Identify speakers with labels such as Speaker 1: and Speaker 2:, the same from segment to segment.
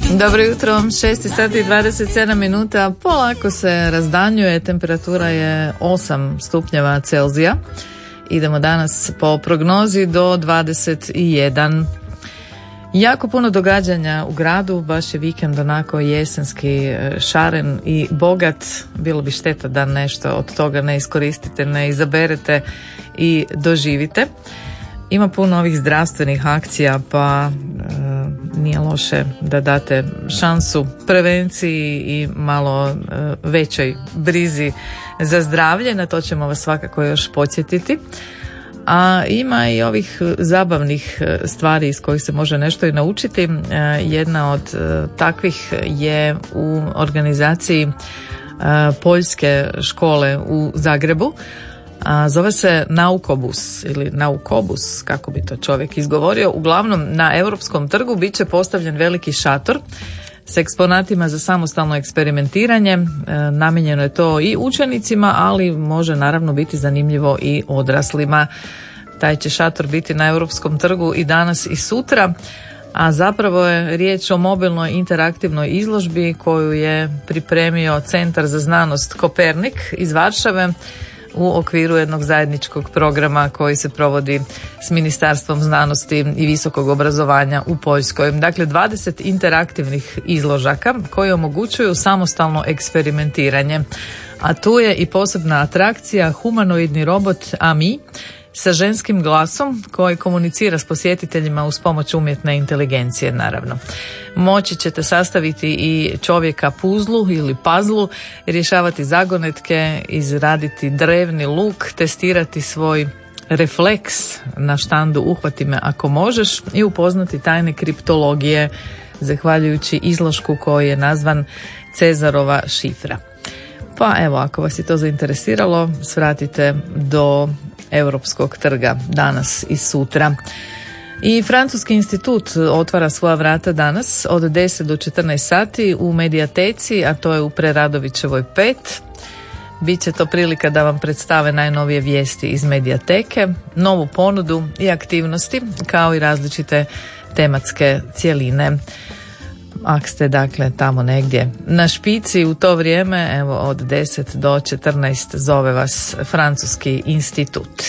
Speaker 1: Dobro jutro, 6 sati i 27 minuta, polako se razdanjuje, temperatura je 8 stupnjeva Celzija. Idemo danas po prognozi do 21. Jako puno događanja u gradu, baš je vikend onako jesenski, šaren i bogat. Bilo bi šteta da nešto od toga ne iskoristite, ne izaberete i doživite. Ima puno ovih zdravstvenih akcija, pa nije loše da date šansu prevenciji i malo većoj brizi za zdravlje. Na to ćemo vas svakako još podsjetiti. A ima i ovih zabavnih stvari iz kojih se može nešto i naučiti. Jedna od takvih je u organizaciji poljske škole u Zagrebu. Zove se Naukobus ili Naukobus, kako bi to čovjek izgovorio. Uglavnom, na Europskom trgu bit će postavljen veliki šator s eksponatima za samostalno eksperimentiranje. Namijenjeno je to i učenicima, ali može naravno biti zanimljivo i odraslima. Taj će šator biti na Europskom trgu i danas i sutra, a zapravo je riječ o mobilnoj interaktivnoj izložbi koju je pripremio Centar za znanost Kopernik iz Varšave u okviru jednog zajedničkog programa koji se provodi s Ministarstvom znanosti i visokog obrazovanja u Poljskoj. Dakle, 20 interaktivnih izložaka koji omogućuju samostalno eksperimentiranje. A tu je i posebna atrakcija humanoidni robot Ami sa ženskim glasom koji komunicira s posjetiteljima uz pomoć umjetne inteligencije, naravno. Moći ćete sastaviti i čovjeka puzlu ili puzzlu, rješavati zagonetke, izraditi drevni luk, testirati svoj refleks na štandu Uhvati me ako možeš i upoznati tajne kriptologije zahvaljujući izložku koji je nazvan Cezarova šifra. Pa evo, ako vas je to zainteresiralo, svratite do Europskog trga danas i sutra. I Francuski institut otvara svoja vrata danas od 10 do 14 sati u Medijateci, a to je u Preradovićevoj 5. Biće to prilika da vam predstave najnovije vijesti iz Medijateke, novu ponudu i aktivnosti, kao i različite tematske cjeline. Ako ste dakle tamo negdje na špici u to vrijeme, evo od 10 do 14 zove vas Francuski institut.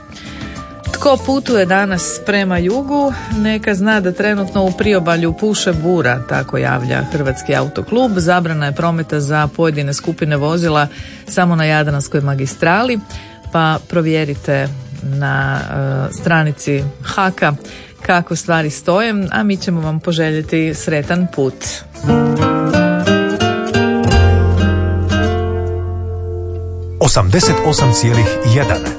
Speaker 1: Tko putuje danas prema jugu, neka zna da trenutno u priobalju puše bura, tako javlja Hrvatski autoklub. Zabrana je prometa za pojedine skupine vozila samo na Jadranskoj magistrali, pa provjerite na stranici HAK-a kako stvari stoje, a mi ćemo vam poželjeti sretan put.
Speaker 2: 88,1